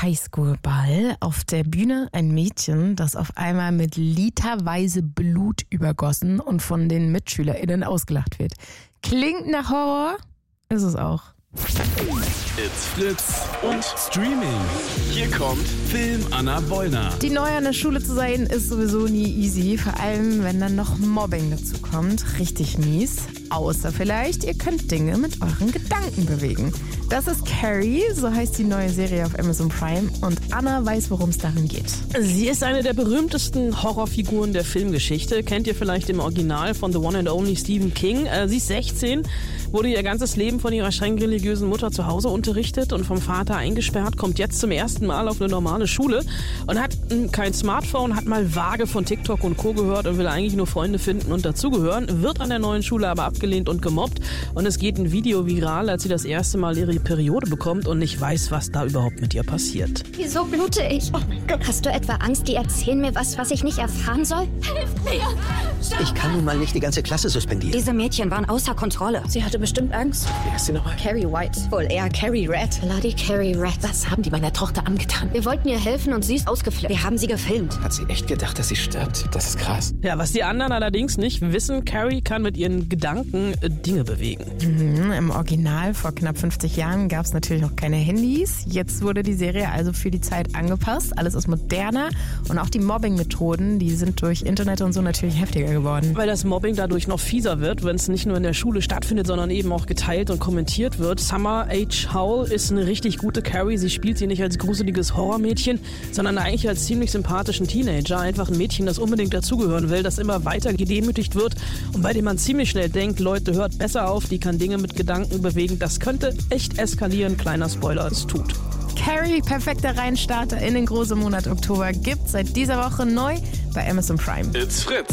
Highschool-Ball. Auf der Bühne ein Mädchen, das auf einmal mit literweise Blut übergossen und von den MitschülerInnen ausgelacht wird. Klingt nach Horror, ist es auch. It's Fritz und Streaming. Hier kommt Film Anna Bollner. Die neu an der Schule zu sein, ist sowieso nie easy. Vor allem, wenn dann noch Mobbing dazu kommt. Richtig mies. Außer vielleicht, ihr könnt Dinge mit euren Gedanken bewegen. Das ist Carrie, so heißt die neue Serie auf Amazon Prime. Und Anna weiß, worum es darin geht. Sie ist eine der berühmtesten Horrorfiguren der Filmgeschichte. Kennt ihr vielleicht im Original von The One and Only Stephen King. Sie ist 16, wurde ihr ganzes Leben von ihrer streng religiösen Mutter zu Hause unterrichtet und vom Vater eingesperrt, kommt jetzt zum ersten Mal auf eine normale Schule und hat kein Smartphone, hat mal vage von TikTok und Co. gehört und will eigentlich nur Freunde finden und dazugehören, wird an der neuen Schule aber abgelehnt und gemobbt und es geht ein Video viral, als sie das erste Mal ihre Periode bekommt und nicht weiß, was da überhaupt mit ihr passiert. Wieso blute ich? Oh mein Gott. Hast du etwa Angst, die erzählen mir was ich nicht erfahren soll? Hilf mir! Ich kann nun mal nicht die ganze Klasse suspendieren. Diese Mädchen waren außer Kontrolle. Sie hatte bestimmt Angst. Wie heißt sie nochmal? Carrie White. Wohl eher Carrie Red. Bloody Carrie Red. Was haben die meiner Tochter angetan? Wir wollten ihr helfen und sie ist ausgeflippt. Wir haben sie gefilmt. Hat sie echt gedacht, dass sie stirbt? Das ist krass. Ja, was die anderen allerdings nicht wissen, Carrie kann mit ihren Gedanken Dinge bewegen. Im Original vor knapp 50 Jahren gab es natürlich noch keine Handys. Jetzt wurde die Serie also für die Zeit angepasst. Alles ist moderner und auch die Mobbing-Methoden, die sind durch Internet und so natürlich heftiger geworden. Weil das Mobbing dadurch noch fieser wird, wenn es nicht nur in der Schule stattfindet, sondern eben auch geteilt und kommentiert wird. Summer H. Howell ist eine richtig gute Carrie. Sie spielt sie nicht als gruseliges Horrormädchen, sondern eigentlich als ziemlich sympathischen Teenager. Einfach ein Mädchen, das unbedingt dazugehören will, das immer weiter gedemütigt wird und bei dem man ziemlich schnell denkt, Leute, hört besser auf, die kann Dinge mit Gedanken bewegen. Das könnte echt eskalieren. Kleiner Spoiler, es tut. Carrie, perfekter Reinstarter in den großen Monat Oktober, gibt seit dieser Woche neu bei Amazon Prime. It's Fritz.